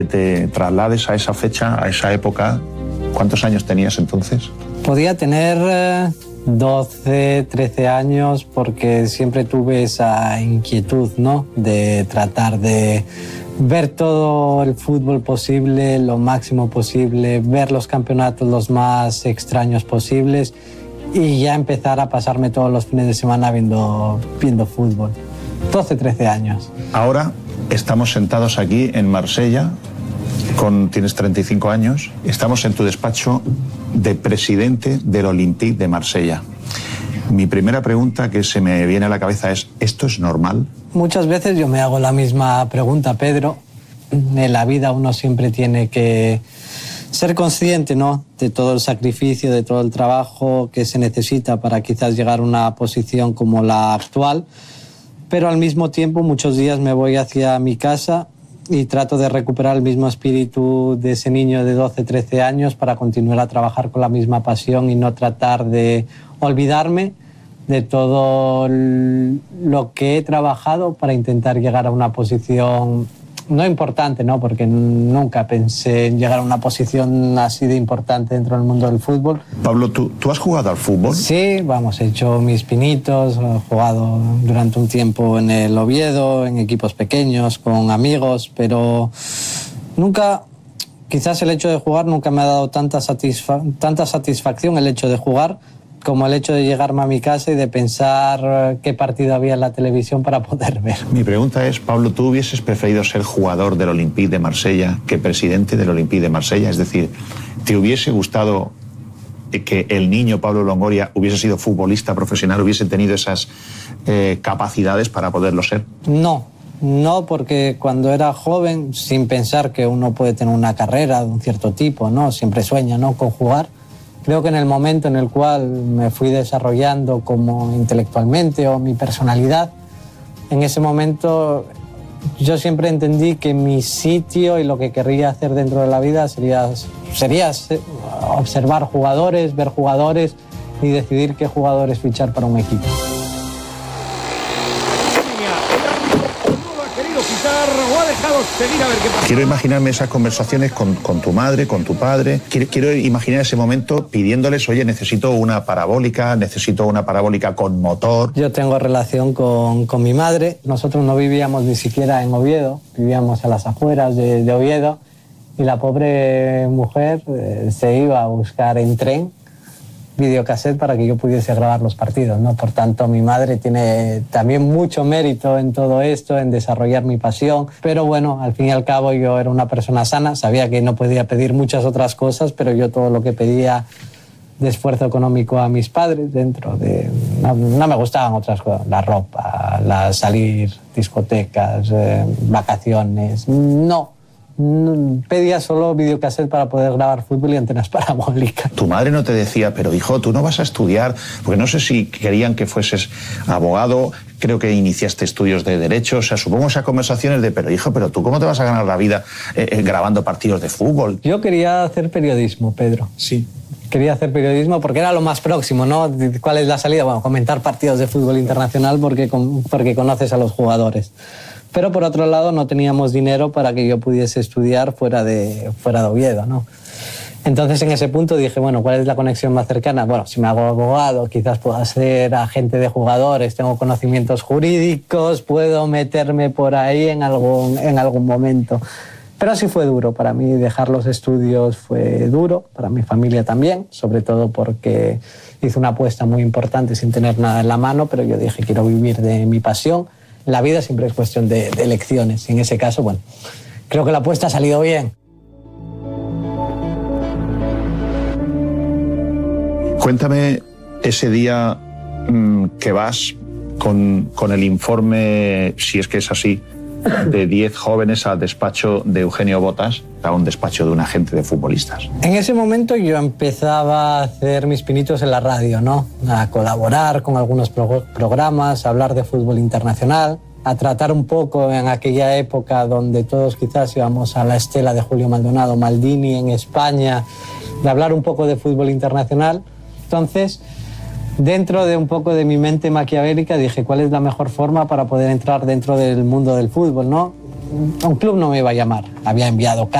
Te traslades a esa fecha, a esa época. ¿Cuántos años tenías entonces? Podía tener 12, 13 años porque siempre tuve esa inquietud, ¿no? De tratar de ver todo el fútbol posible, lo máximo posible, ver los campeonatos los más extraños posibles y ya empezar a pasarme todos los fines de semana viendo fútbol. 12, 13 años. Ahora estamos sentados aquí en Marsella, tienes 35 años, estamos en tu despacho de presidente del Olympique de Marsella. Mi primera pregunta que se me viene a la cabeza es, ¿esto es normal? Muchas veces yo me hago la misma pregunta, Pedro. En la vida uno siempre tiene que ser consciente, ¿no?, de todo el sacrificio, de todo el trabajo que se necesita para quizás llegar a una posición como la actual. Pero al mismo tiempo muchos días me voy hacia mi casa y trato de recuperar el mismo espíritu de ese niño de 12, 13 años para continuar a trabajar con la misma pasión y no tratar de olvidarme de todo lo que he trabajado para intentar llegar a una posición no importante, ¿no?, porque nunca pensé en llegar a una posición así de importante dentro del mundo del fútbol. Pablo, ¿tú has jugado al fútbol? Sí, vamos, he hecho mis pinitos, he jugado durante un tiempo en el Oviedo, en equipos pequeños, con amigos, pero nunca, quizás el hecho de jugar nunca me ha dado tanta satisfacción el hecho de jugar como el hecho de llegarme a mi casa y de pensar qué partido había en la televisión para poder ver. Mi pregunta es, Pablo, ¿tú hubieses preferido ser jugador del Olympique de Marsella que presidente del Olympique de Marsella? Es decir, ¿te hubiese gustado que el niño Pablo Longoria hubiese sido futbolista profesional, hubiese tenido esas capacidades para poderlo ser? No, porque cuando era joven, sin pensar que uno puede tener una carrera de un cierto tipo, ¿no?, siempre sueña, ¿no?, con jugar. Creo que en el momento en el cual me fui desarrollando como intelectualmente o mi personalidad, en ese momento yo siempre entendí que mi sitio y lo que querría hacer dentro de la vida sería observar jugadores, ver jugadores y decidir qué jugadores fichar para un equipo. Quiero imaginarme esas conversaciones con tu madre, con tu padre. Quiero imaginar ese momento pidiéndoles, oye, necesito una parabólica con motor. Yo tengo relación con mi madre. Nosotros no vivíamos ni siquiera en Oviedo, vivíamos a las afueras de Oviedo y la pobre mujer se iba a buscar en tren videocassette para que yo pudiese grabar los partidos, ¿no? Por tanto, mi madre tiene también mucho mérito en todo esto, en desarrollar mi pasión. Pero bueno, al fin y al cabo yo era una persona sana, sabía que no podía pedir muchas otras cosas, pero yo todo lo que pedía de esfuerzo económico a mis padres dentro de... No me gustaban otras cosas, la ropa, salir, discotecas, vacaciones, no. Pedía solo videocassette para poder grabar fútbol y antenas parabólicas. Tu madre no te decía, pero hijo, tú no vas a estudiar, porque no sé si querían que fueses abogado, creo que iniciaste estudios de Derecho, o sea, supongo esas conversaciones de, pero hijo, pero tú ¿cómo te vas a ganar la vida grabando partidos de fútbol? Yo quería hacer periodismo, Pedro. Sí. Quería hacer periodismo porque era lo más próximo, ¿no? ¿Cuál es la salida? Bueno, comentar partidos de fútbol internacional porque conoces a los jugadores. Pero por otro lado no teníamos dinero para que yo pudiese estudiar fuera de Oviedo, ¿no? Entonces en ese punto dije, bueno, ¿cuál es la conexión más cercana? Bueno, si me hago abogado, quizás pueda ser agente de jugadores, tengo conocimientos jurídicos, puedo meterme por ahí en algún momento. Pero sí fue duro para mí, dejar los estudios fue duro, para mi familia también, sobre todo porque hice una apuesta muy importante sin tener nada en la mano, pero yo dije, quiero vivir de mi pasión. La vida siempre es cuestión de elecciones. Y en ese caso, bueno, creo que la apuesta ha salido bien. Cuéntame ese día que vas con el informe, si es que es así, de 10 jóvenes al despacho de Eugenio Botas, a un despacho de un agente de futbolistas. En ese momento yo empezaba a hacer mis pinitos en la radio, ¿no? A colaborar con algunos programas, a hablar de fútbol internacional, a tratar un poco en aquella época donde todos quizás íbamos a la estela de Julio Maldonado, Maldini en España, de hablar un poco de fútbol internacional. Entonces, dentro de un poco de mi mente maquiavélica dije cuál es la mejor forma para poder entrar dentro del mundo del fútbol, ¿no? Un club no me iba a llamar, había enviado